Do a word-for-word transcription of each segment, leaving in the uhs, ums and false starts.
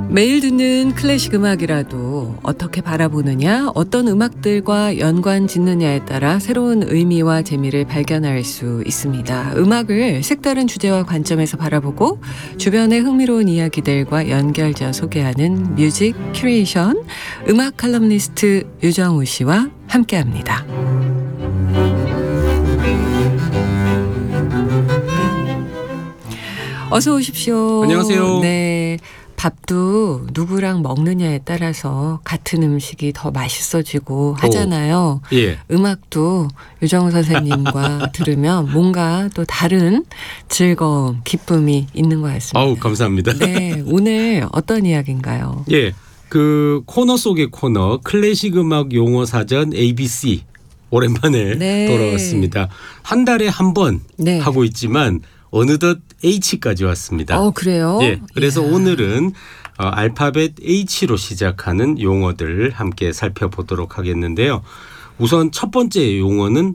매일 듣는 클래식 음악이라도 어떻게 바라보느냐, 어떤 음악들과 연관 짓느냐에 따라 새로운 의미와 재미를 발견할 수 있습니다. 음악을 색다른 주제와 관점에서 바라보고 주변의 흥미로운 이야기들과 연결지어 소개하는 뮤직 큐레이션, 음악 칼럼니스트 유정우 씨와 함께합니다. 어서 오십시오. 안녕하세요. 네. 밥도 누구랑 먹느냐에 따라서 같은 음식이 더 맛있어지고 하잖아요. 오, 예. 음악도 유정우 선생님과 들으면 뭔가 또 다른 즐거움, 기쁨이 있는 것 같습니다. 아우, 감사합니다. 네, 오늘 어떤 이야기인가요? 예, 그 코너 속의 코너 클래식 음악 용어 사전 에이비씨 오랜만에 네. 돌아왔습니다. 한 달에 한 번 네. 하고 있지만 어느덧 H까지 왔습니다. 어, 그래요? 예, 그래서 이야. 오늘은 어, 알파벳 H로 시작하는 용어들 함께 살펴보도록 하겠는데요. 우선 첫 번째 용어는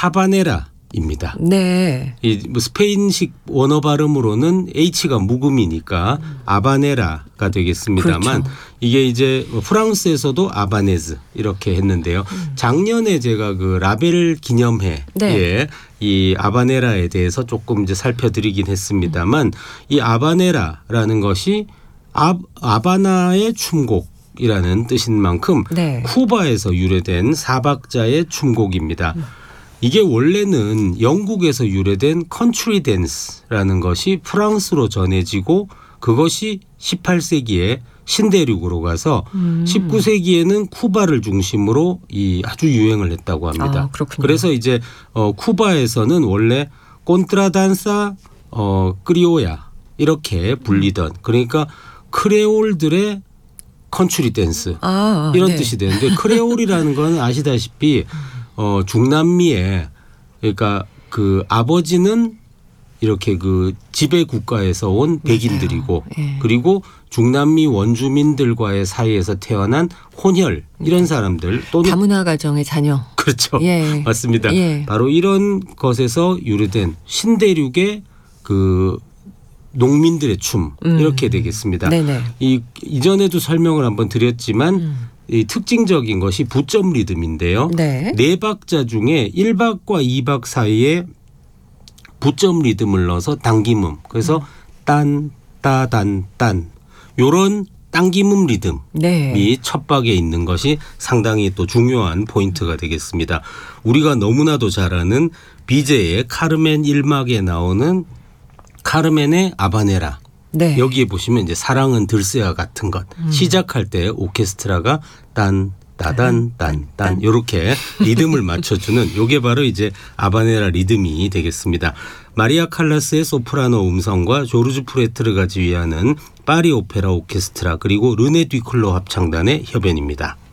하바네라입니다. 네. 이 뭐 스페인식 원어 발음으로는 H가 묵음이니까 아바네라가 되겠습니다만 그렇죠. 이게 이제 프랑스에서도 아바네즈 이렇게 했는데요. 작년에 제가 그 라벨 기념회에 네. 이 아바네라에 대해서 조금 이제 살펴드리긴 했습니다만 이 아바네라라는 것이 아, 아바나의 춤곡이라는 뜻인 만큼 네. 쿠바에서 유래된 사박자의 춤곡입니다. 이게 원래는 영국에서 유래된 컨트리 댄스라는 것이 프랑스로 전해지고 그것이 십팔 세기에 신대륙으로 가서 음. 십구 세기에는 쿠바를 중심으로 이 아주 유행을 했다고 합니다. 아, 그렇군요. 그래서 이제 어, 쿠바에서는 원래 콘트라단사 어, 크리오야 이렇게 불리던 그러니까 크레올들의 컨트리 댄스 아, 이런 네. 뜻이 되는데 크레올이라는 건 아시다시피 어, 중남미에 그러니까 그 아버지는 이렇게 그 지배 국가에서 온 백인들이고 예. 그리고 중남미 원주민들과의 사이에서 태어난 혼혈 이런 사람들 또는 다문화 가정의 자녀. 그렇죠. 예. 맞습니다. 예. 바로 이런 것에서 유래된 신대륙의 그 농민들의 춤 음. 이렇게 되겠습니다. 네네. 이 이전에도 설명을 한번 드렸지만 음. 이 특징적인 것이 부점 리듬인데요. 네. 네 박자 중에 일 박과 이 박 사이에 부점 리듬을 넣어서 당김음. 그래서 딴, 따단, 딴 요런 당김음 리듬이 네. 첫 박에 있는 것이 상당히 또 중요한 포인트가 되겠습니다. 우리가 너무나도 잘 아는 비제의 카르멘 일 막에 나오는 카르멘의 아바네라. 네. 여기에 보시면 이제 사랑은 들새와 같은 것 음. 시작할 때 오케스트라가 딴 따단 딴딴 이렇게 리듬을 맞춰주는 요게 바로 이제 아바네라 리듬이 되겠습니다. 마리아 칼라스의 소프라노 음성과 조르주 프레트르가 지휘하는 파리 오페라 오케스트라 그리고 르네 뒤클로 합창단의 협연입니다.